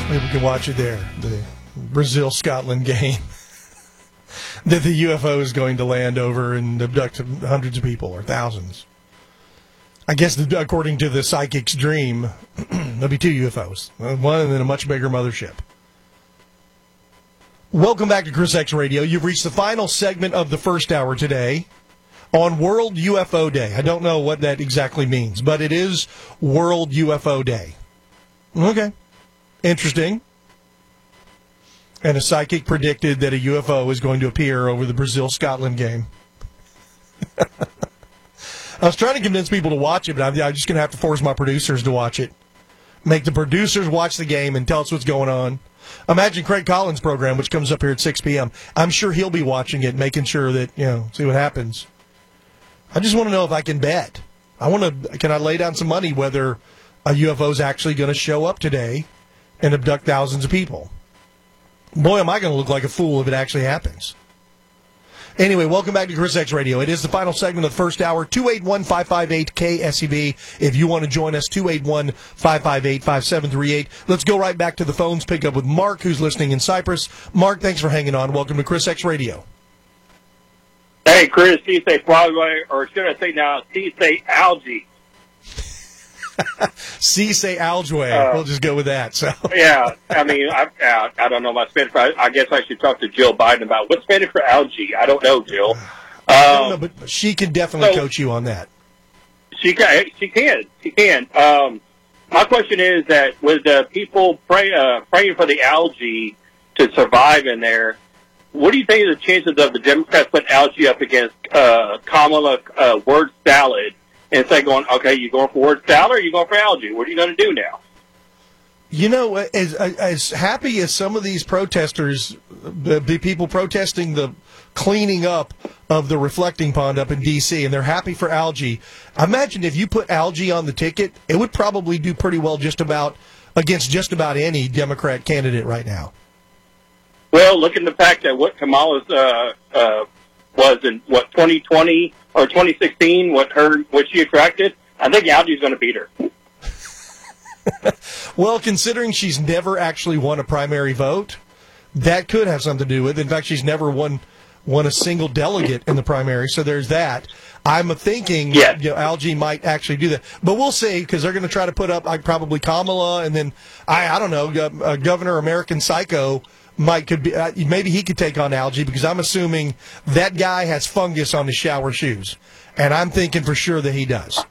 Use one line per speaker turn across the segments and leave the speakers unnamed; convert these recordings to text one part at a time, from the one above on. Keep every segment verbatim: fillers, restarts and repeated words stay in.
Maybe we can watch it there. The Brazil-Scotland game that the U F O is going to land over and abduct hundreds of people or thousands. I guess the, according to the psychic's dream, there'll be two U F Os. One and then a much bigger mothership. Welcome back to Chris X Radio. You've reached the final segment of the first hour today on World U F O Day. I don't know what that exactly means, but it is World U F O Day. Okay. Interesting. And a psychic predicted that a U F O is going to appear over the Brazil-Scotland game. I was trying to convince people to watch it, but I'm, I'm just going to have to force my producers to watch it. Make the producers watch the game and tell us what's going on. Imagine Craig Collins' program, which comes up here at six p.m. I'm sure he'll be watching it, making sure that, you know, see what happens. I just want to know if I can bet. I want to, can I lay down some money whether a U F O is actually going to show up today and abduct thousands of people? Boy, am I going to look like a fool if it actually happens. Anyway, welcome back to Chris X Radio. It is the final segment of the first hour. two eight one, five five eight, K S E B. If you want to join us, two eight one, five five eight, five seven three eight. Let's go right back to the phones, pick up with Mark, who's listening in Cyprus. Mark, thanks for hanging on. Welcome to Chris X Radio.
Hey, Chris, he say Broadway, or should I say now, he say algae.
C say Algeway. Uh, we'll just go with that. So
yeah, I mean, I, I, I don't know my Spanish. I, I guess I should talk to Jill Biden about what's Spanish for algae. I don't know, Jill. Um,
I don't know, but she can definitely so, coach you on that.
She can. She can. She can. Um, my question is that with the people pray, uh, praying for the algae to survive in there, what do you think are the chances of the Democrats putting algae up against uh, Kamala uh, word salad? And say, going, okay, you going for word salad or you going for algae? What are you going to do now?
You know, as as happy as some of these protesters, the, the people protesting the cleaning up of the reflecting pond up in D C, and they're happy for algae. Imagine if you put algae on the ticket, it would probably do pretty well just about against just about any Democrat candidate right now.
Well, look at the fact that what Kamala's uh, uh, was in what twenty twenty or twenty sixteen, what her what she attracted, I think algae's going to beat her.
Well, considering she's never actually won a primary vote, that could have something to do with it. In fact, she's never won won a single delegate in the primary, so there's that. I'm thinking
yes.
you know, algae might actually do that. But we'll see, because they're going to try to put up like, probably Kamala, and then, I, I don't know, uh, Governor American Psycho might could be uh, maybe he could take on algae, because I'm assuming that guy has fungus on his shower shoes, and I'm thinking for sure that he does.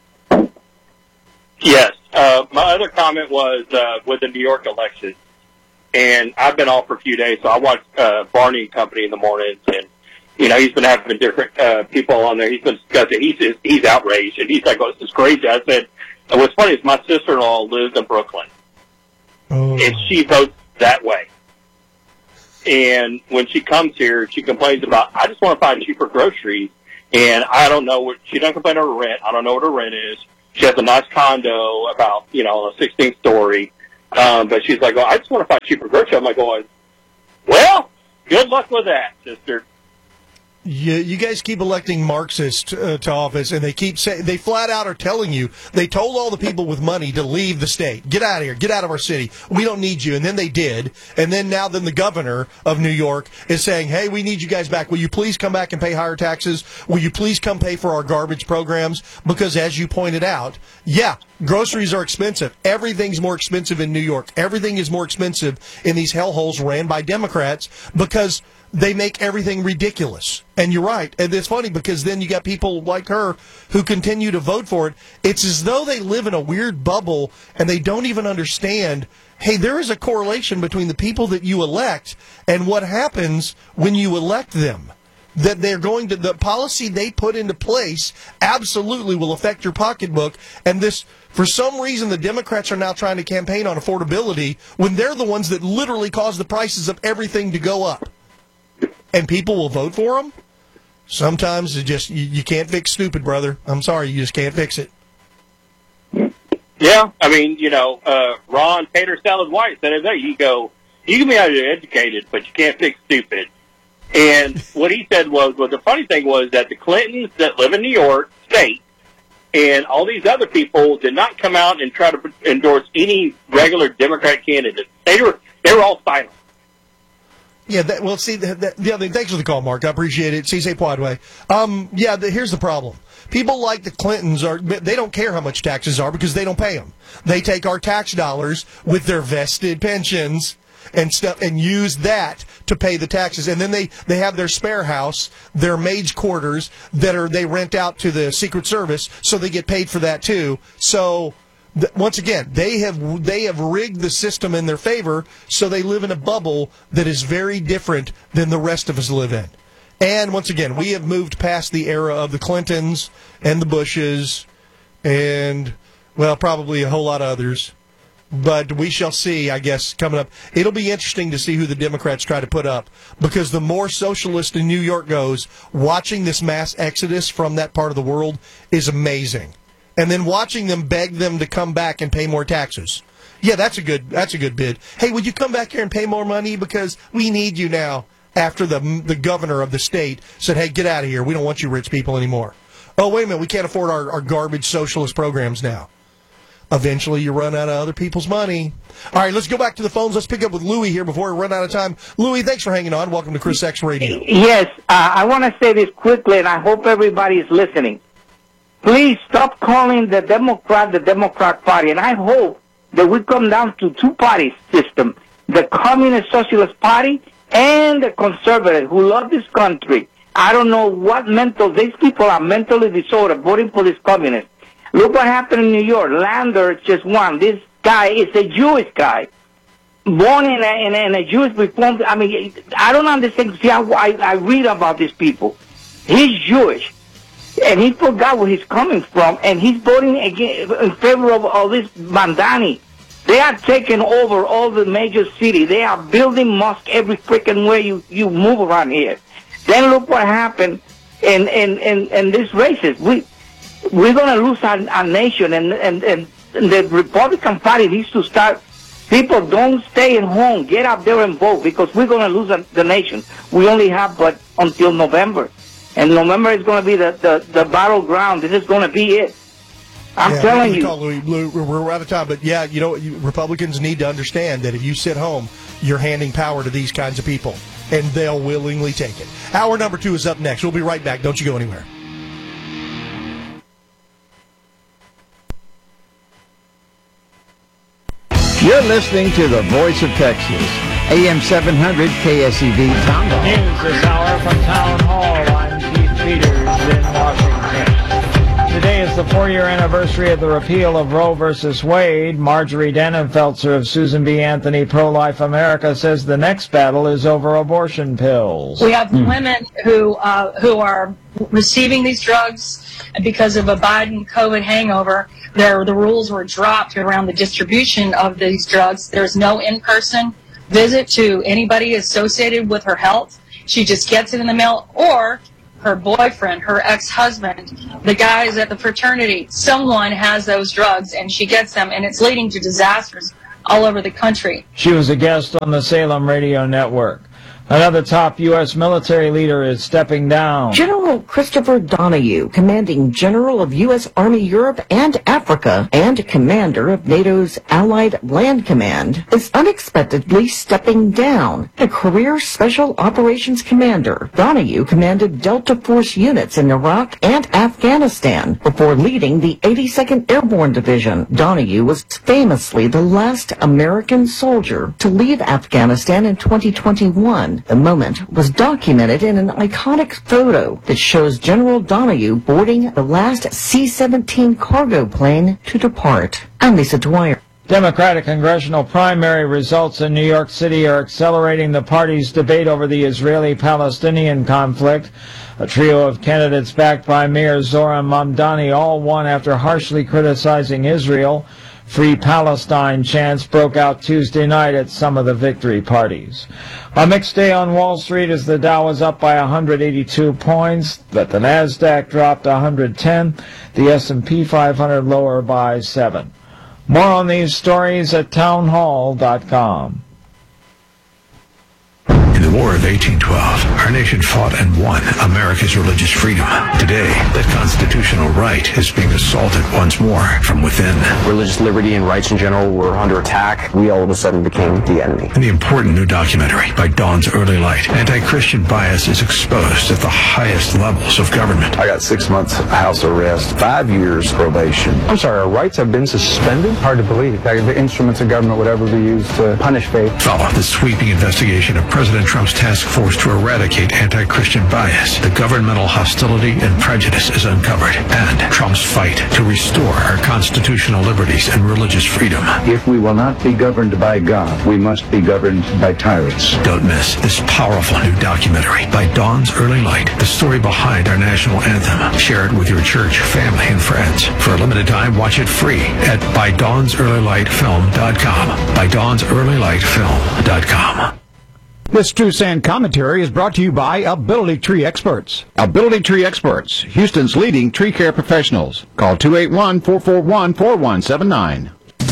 Yes. Uh, my other comment was uh, with the New York election, and I've been off for a few days, so I watch uh, Barney and Company in the mornings, and you know he's been having different uh, people on there. He's been discussing. He's just, he's outraged, and he's like, "Oh, this is crazy." I said, and "What's funny is my sister-in-law lives in Brooklyn,
oh.
and she votes that way." And when she comes here, she complains about, I just want to find cheaper groceries. And I don't know what, she doesn't complain about her rent. I don't know what her rent is. She has a nice condo about, you know, a sixteenth story. Um, but she's like, well, I just want to find cheaper groceries. I'm like going, well, good luck with that, sister.
You, you guys keep electing Marxists uh, to office, and they keep saying, they flat out are telling you, they told all the people with money to leave the state. Get out of here. Get out of our city. We don't need you. And then they did. And then now then the governor of New York is saying, hey, we need you guys back. Will you please come back and pay higher taxes? Will you please come pay for our garbage programs? Because as you pointed out, yeah, groceries are expensive. Everything's more expensive in New York. Everything is more expensive in these hellholes ran by Democrats because they make everything ridiculous. And you're right. And it's funny because then you got people like her who continue to vote for it. It's as though they live in a weird bubble and they don't even understand, hey, there is a correlation between the people that you elect and what happens when you elect them. That they're going to, the policy they put into place absolutely will affect your pocketbook. And this, for some reason, the Democrats are now trying to campaign on affordability when they're the ones that literally cause the prices of everything to go up. And people will vote for them? Sometimes it just you, you can't fix stupid, brother. I'm sorry, you just can't fix it.
Yeah, I mean, you know, uh, Ron Tater Salad White said, "Hey, you go, you can be educated, but you can't fix stupid." And what he said was, well, the funny thing was that the Clintons that live in New York State And all these other people did not come out and try to endorse any regular Democrat candidate. They were they were all silent.
Yeah, that, well, see, the, the, the other, thanks for the call, Mark. I appreciate it. C C Podway. Um, yeah, the, here's the problem. People like the Clintons are, they don't care how much taxes are because they don't pay them. They take our tax dollars with their vested pensions and stuff and use that to pay the taxes. And then they, they have their spare house, their maid's quarters that are, they rent out to the Secret Service, so they get paid for that too. So, once again, they have they have rigged the system in their favor, so they live in a bubble that is very different than the rest of us live in. And once again, we have moved past the era of the Clintons and the Bushes and, well, probably a whole lot of others. But we shall see, I guess, coming up. It'll be interesting to see who the Democrats try to put up, because the more socialist in New York goes, watching this mass exodus from that part of the world is amazing. And then watching them beg them to come back and pay more taxes. Yeah, that's a good that's a good bid. Hey, would you come back here and pay more money because we need you now? After the the governor of the state said, "Hey, get out of here. We don't want you rich people anymore." Oh, wait a minute. We can't afford our, our garbage socialist programs now. Eventually, you run out of other people's money. All right, let's go back to the phones. Let's pick up with Louie here before we run out of time. Louie, thanks for hanging on. Welcome to Chris X Radio.
Yes, uh, I want to say this quickly, and I hope everybody is listening. Please stop calling the Democrat the Democrat Party, and I hope that we come down to two-party system, the Communist Socialist Party and the conservatives who love this country. I don't know what mental, these people are mentally disordered voting for this communist. Look what happened in New York. Lander just won. This guy is a Jewish guy, born in a, in a, in a Jewish reform. I mean, I don't understand. See, I, I, I read about these people. He's Jewish. And he forgot where he's coming from, and he's voting again in favor of all this Mamdani. They are taking over all the major cities. They are building mosques every freaking way you, you move around here. Then look what happened in in, in, in this races. We we're gonna lose our, our nation, and, and and the Republican Party needs to start. People, don't stay at home. Get out there and vote, because we're gonna lose the nation. We only have but until November. And November is going to be the, the, the battleground. This is going to be it. I'm
yeah,
telling you.
Call, Louis, Louis, we're out of time. But, yeah, you know, Republicans need to understand that if you sit home, you're handing power to these kinds of people, and they'll willingly take it. Hour number two is up next. We'll be right back. Don't you go anywhere.
You're listening to the Voice of Texas, A M seven hundred K S E V.
News this hour from Town Hall. I'm Keith Peters in Washington. Today is the four-year anniversary of the repeal of Roe versus Wade. Marjorie Dannenfelser of Susan B. Anthony Pro-Life America says the next battle is over abortion pills.
We have mm. women who uh, who are receiving these drugs because of a Biden COVID hangover. There, the rules were dropped around the distribution of these drugs. There's no in-person visit to anybody associated with her health. She just gets it in the mail, or her boyfriend, her ex-husband, the guys at the fraternity, someone has those drugs and she gets them, and it's leading to disasters all over the country.
She was a guest on the Salem Radio Network. Another top U S military leader is stepping down.
General Christopher Donahue, commanding general of U S Army Europe and Africa and commander of NATO's Allied Land Command, is unexpectedly stepping down. A career special operations commander, Donahue commanded Delta Force units in Iraq and Afghanistan before leading the eighty-second Airborne Division. Donahue was famously the last American soldier to leave Afghanistan in twenty twenty-one. The moment was documented in an iconic photo that shows General Donahue boarding the last C seventeen cargo plane to depart. I'm Lisa Dwyer.
Democratic congressional primary results in New York City are accelerating the party's debate over the Israeli-Palestinian conflict. A trio of candidates backed by Mayor Zohran Mamdani all won after harshly criticizing Israel. Free Palestine chants broke out Tuesday night at some of the victory parties. A mixed day on Wall Street as the Dow was up by one hundred eighty-two points, but the Nasdaq dropped one hundred ten, the S and P five hundred lower by seven. More on these stories at townhall dot com.
In the War of eighteen twelve, our nation fought and won America's religious freedom. Today, that constitutional right is being assaulted once more from within.
Religious liberty and rights in general were under attack. We all of a sudden became the enemy.
In the important new documentary, By Dawn's Early Light, anti-Christian bias is exposed at the highest levels of government.
I got six months house arrest, five years probation.
I'm sorry, our rights have been suspended?
Hard to believe that the instruments of government would ever be used to punish faith.
Follow the sweeping investigation of President Trump's task force to eradicate anti-Christian bias. The governmental hostility and prejudice is uncovered, and Trump's fight to restore our constitutional liberties and religious freedom.
If we will not be governed by God, we must be governed by tyrants.
Don't miss this powerful new documentary, By Dawn's Early Light, the story behind our national anthem. Share it with your church, family, and friends. For a limited time, watch it free at by dawns early light film dot com. by dawns early light film dot com.
This True Sand commentary is brought to you by Ability Tree Experts. Ability Tree Experts, Houston's leading tree care professionals. Call two eight one, four four one, four one seven nine.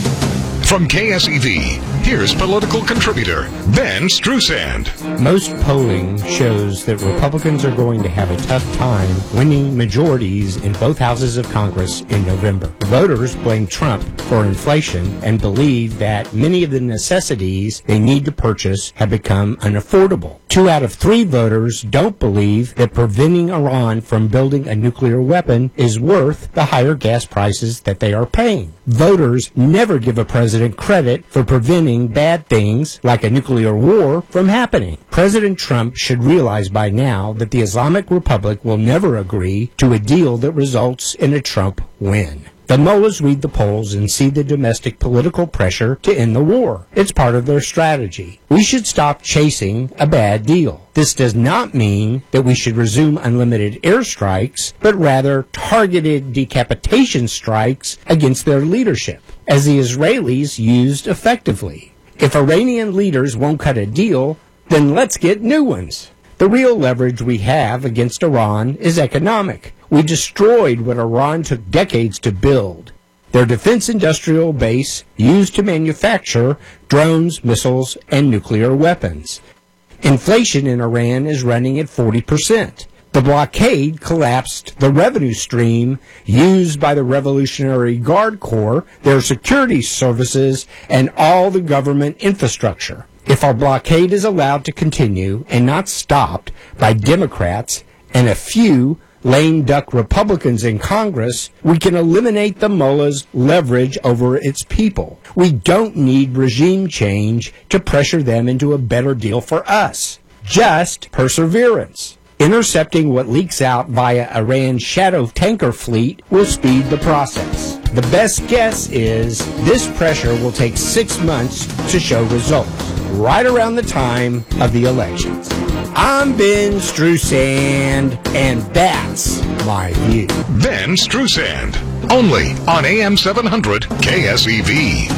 From K S E V, here's political contributor Ben Strusand.
Most polling shows that Republicans are going to have a tough time winning majorities in both houses of Congress in November. Voters blame Trump for inflation and believe that many of the necessities they need to purchase have become unaffordable. Two out of three voters don't believe that preventing Iran from building a nuclear weapon is worth the higher gas prices that they are paying. Voters never give a president credit for preventing bad things like a nuclear war from happening. President Trump should realize by now that the Islamic Republic will never agree to a deal that results in a Trump win. The mullahs read the polls and see the domestic political pressure to end the war. It's part of their strategy. We should stop chasing a bad deal. This does not mean that we should resume unlimited airstrikes, but rather targeted decapitation strikes against their leadership, as the Israelis used effectively. If Iranian leaders won't cut a deal, then let's get new ones. The real leverage we have against Iran is economic. We destroyed what Iran took decades to build. Their defense industrial base used to manufacture drones, missiles, and nuclear weapons. Inflation in Iran is running at forty percent. The blockade collapsed the revenue stream used by the Revolutionary Guard Corps, their security services, and all the government infrastructure. If our blockade is allowed to continue and not stopped by Democrats and a few lame duck Republicans in Congress, we can eliminate the mullah's leverage over its people. We don't need regime change to pressure them into a better deal for us. Just perseverance. Intercepting what leaks out via Iran's shadow tanker fleet will speed the process. The best guess is this pressure will take six months to show results, right around the time of the elections. I'm Ben Strusand, and that's my view.
Ben Strusand, only on A M seven hundred K S E V.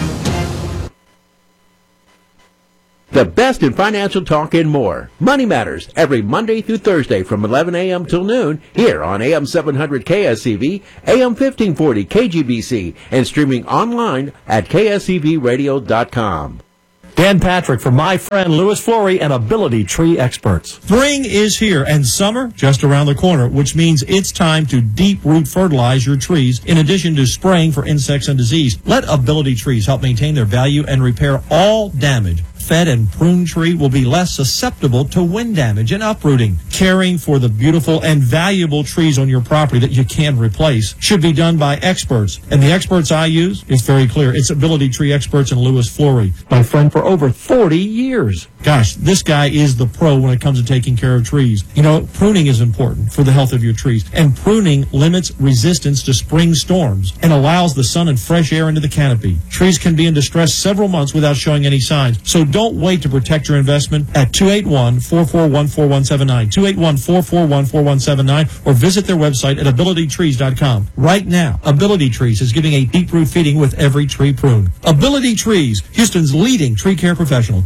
The best in financial talk and more. Money Matters, every Monday through Thursday from eleven a.m. till noon, here on A M seven hundred K S E V, A M fifteen forty K G B C, and streaming online at K S E V radio dot com.
Dan Patrick for my friend Louis Flory and Ability Tree Experts.
Spring is here and summer just around the corner, which means it's time to deep root fertilize your trees in addition to spraying for insects and disease. Let Ability Trees help maintain their value and repair all damage. Fed and pruned tree will be less susceptible to wind damage and uprooting. Caring for the beautiful and valuable trees on your property that you can replace should be done by experts. And the experts I use, it's very clear. It's Ability Tree Experts and Louis Flory, my friend for over forty years. Gosh, this guy is the pro when it comes to taking care of trees. You know, pruning is important for the health of your trees. And pruning limits resistance to spring storms and allows the sun and fresh air into the canopy. Trees can be in distress several months without showing any signs. So don't wait to protect your investment at two eight one, four four one, four one seven nine, two eight one, four four one, four one seven nine, or visit their website at ability trees dot com. Right now, Ability Trees is giving a deep root feeding with every tree prune. Ability Trees, Houston's leading tree care professional.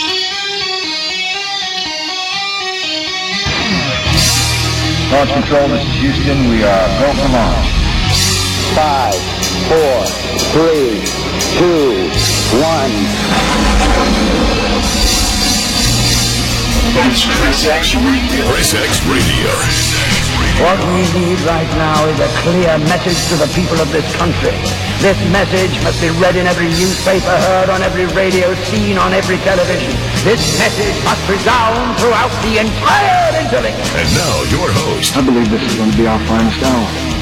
Launch control, this is Houston. We are go for launch.
Five, four, three, two, one.
That's Chris X Radio. Chris X Radio.
What we need right now is a clear message to the people of this country. This message must be read in every newspaper, heard on every radio, seen on every television. This message must resound throughout the entire intellect.
And now, your host.
I believe this is going to be our finest hour.